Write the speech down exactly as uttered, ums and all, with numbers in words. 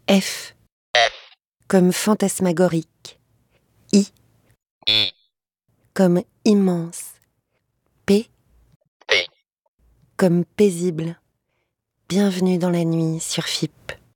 F comme fantasmagorique. I comme immense. P comme paisible. Bienvenue dans la nuit sur F I P.